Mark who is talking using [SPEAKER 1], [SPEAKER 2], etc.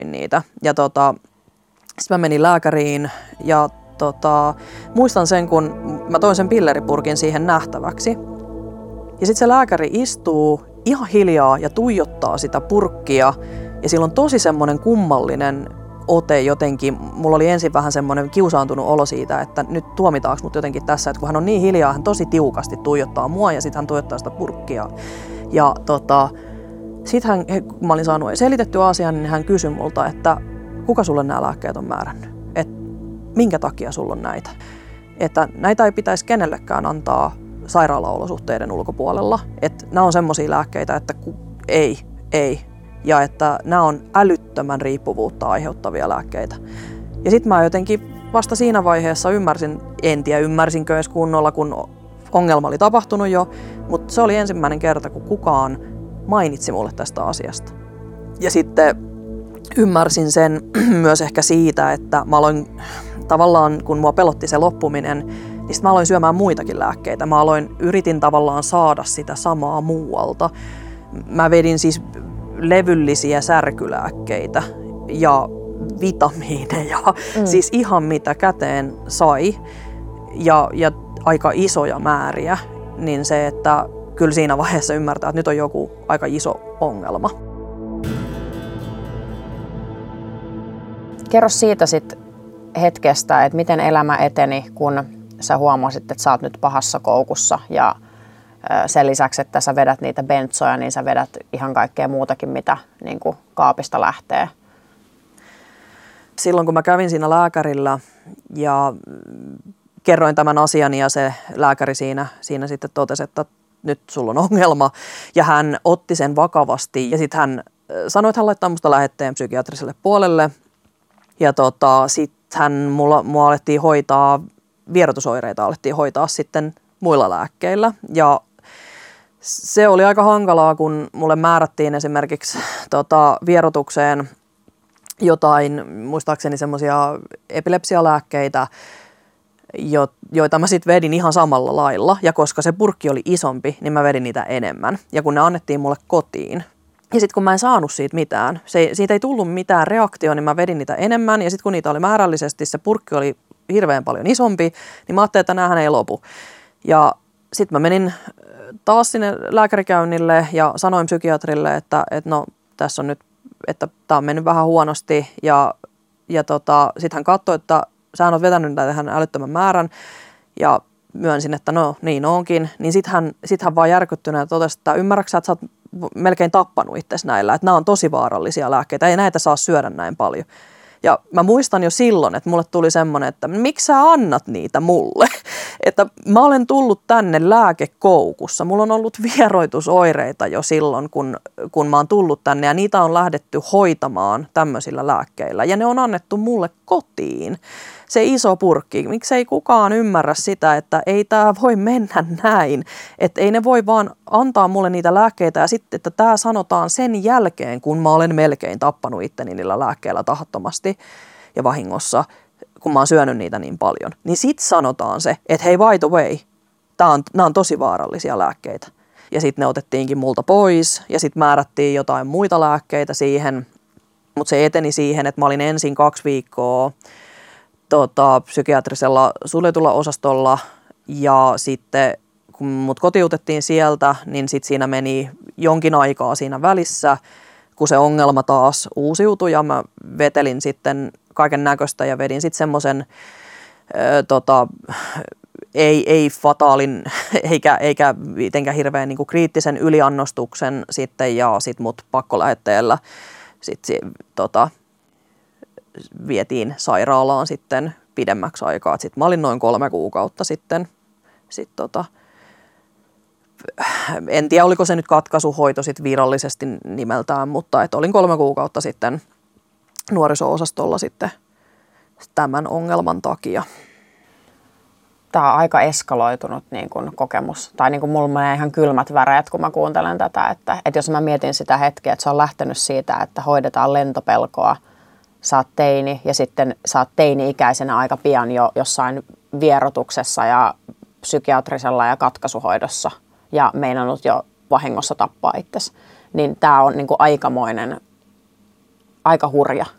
[SPEAKER 1] niitä. Ja sitten mä menin lääkäriin ja muistan sen, kun mä toin sen pilleripurkin siihen nähtäväksi. Ja sitten se lääkäri istuu ihan hiljaa ja tuijottaa sitä purkkia. Ja sillä on tosi semmoinen kummallinen ote jotenkin. Mulla oli ensin vähän semmoinen kiusaantunut olo siitä, että nyt tuomitaanko mut jotenkin tässä. Että kun hän on niin hiljaa, hän tosi tiukasti tuijottaa mua ja sitten hän tuijottaa sitä purkkia. Ja sitten kun mä olin saanut selitettyä asian, niin hän kysyi multa, että kuka sulle nämä lääkkeet on määrännyt? Että minkä takia sulla on näitä? Että näitä ei pitäisi kenellekään antaa sairaalaolosuhteiden ulkopuolella. Että nämä on semmoisia lääkkeitä, että ei. Ja että nämä on älyttömän riippuvuutta aiheuttavia lääkkeitä. Ja sitten mä jotenkin vasta siinä vaiheessa ymmärsinkö edes kunnolla, kun ongelma oli tapahtunut jo, mutta se oli ensimmäinen kerta, kun kukaan mainitsi mulle tästä asiasta. Ja sitten ymmärsin sen myös ehkä siitä, että mä aloin tavallaan, kun mua pelotti se loppuminen, niin sitten mä aloin syömään muitakin lääkkeitä. Yritin tavallaan saada sitä samaa muualta. Mä vedin siis levyllisiä särkylääkkeitä ja vitamiineja, siis ihan mitä käteen sai ja aika isoja määriä, niin se, että kyllä siinä vaiheessa ymmärtää, että nyt on joku aika iso ongelma.
[SPEAKER 2] Kerro siitä sit hetkestä, että miten elämä eteni, kun sä huomasit, että sä oot nyt pahassa koukussa ja sen lisäksi, että sä vedät niitä bentsoja, niin sä vedät ihan kaikkea muutakin, mitä niin kuin kaapista lähtee.
[SPEAKER 1] Silloin kun mä kävin siinä lääkärillä ja kerroin tämän asian ja se lääkäri siinä sitten totesi, että nyt sulla on ongelma ja hän otti sen vakavasti ja sitten hän sanoi, että hän laittaa musta lähetteen psykiatriselle puolelle ja sitten mua alettiin hoitaa, vierotusoireita alettiin hoitaa sitten muilla lääkkeillä ja se oli aika hankalaa, kun mulle määrättiin esimerkiksi vierotukseen jotain, muistaakseni semmoisia epilepsialääkkeitä, joita mä sitten vedin ihan samalla lailla. Ja koska se purkki oli isompi, niin mä vedin niitä enemmän. Ja kun ne annettiin mulle kotiin. Ja sitten kun mä en saanut siitä mitään, siitä ei tullut mitään reaktioa, niin mä vedin niitä enemmän. Ja sitten kun niitä oli määrällisesti, se purkki oli hirveän paljon isompi, niin mä ajattelin, että näähän ei lopu. Ja sitten mä menin taas sinne lääkärikäynnille ja sanoin psykiatrille, että no tässä on nyt, että tää on mennyt vähän huonosti ja sitten hän katsoi, että sä oot vetänyt tähän älyttömän määrän ja myönsin, että no niin onkin, niin sitten hän vaan järkyttyneenä totesi, että ymmärrätkö että sä oot melkein tappanut itsesi näillä, että nämä on tosi vaarallisia lääkkeitä, ei näitä saa syödä näin paljon. Ja mä muistan jo silloin, että mulle tuli semmoinen, että miksi sä annat niitä mulle? Että mä olen tullut tänne lääkekoukussa. Mulla on ollut vieroitusoireita jo silloin, kun mä oon tullut tänne ja niitä on lähdetty hoitamaan tämmöisillä lääkkeillä. Ja ne on annettu mulle kotiin. Se iso purkki. Miksei kukaan ymmärrä sitä, että ei tää voi mennä näin. Että ei ne voi vaan antaa mulle niitä lääkkeitä ja sitten, että tää sanotaan sen jälkeen, kun mä olen melkein tappanut itteni niillä lääkkeillä tahattomasti ja vahingossa, kun mä oon syönyt niitä niin paljon. Niin sit sanotaan se, että hei by the way, nämä on tosi vaarallisia lääkkeitä. Ja sitten ne otettiinkin multa pois ja sitten määrättiin jotain muita lääkkeitä siihen. Mutta se eteni siihen, että mä olin ensin 2 viikkoa psykiatrisella suljetulla osastolla ja sitten kun mut kotiutettiin sieltä, niin sitten siinä meni jonkin aikaa siinä välissä, kun se ongelma taas uusiutui ja mä vetelin sitten kaiken näköistä ja vedin sitten semmoisen ei fataalin eikä mitenkään hirveän niin kuin kriittisen yliannostuksen sitten ja sitten mut pakkolähetteellä sitten vietiin sairaalaan sitten pidemmäksi aikaa. Sitten mä olin noin 3 kuukautta sitten. En tiedä, oliko se nyt katkaisuhoito sit virallisesti nimeltään, mutta olin 3 kuukautta sitten nuoriso-osastolla sitten tämän ongelman takia.
[SPEAKER 2] Tämä on aika eskaloitunut niin kuin kokemus. Tai niin kuin mulla menee ihan kylmät väreet, kun mä kuuntelen tätä. Että jos mä mietin sitä hetkeä, että se on lähtenyt siitä, että hoidetaan lentopelkoa, sä oot teini ja sitten sä oot teini-ikäisenä aika pian jo jossain vierotuksessa ja psykiatrisella ja katkaisuhoidossa ja meinannut jo vahingossa tappaa itsesi. Niin tää on niin kuin aika hurja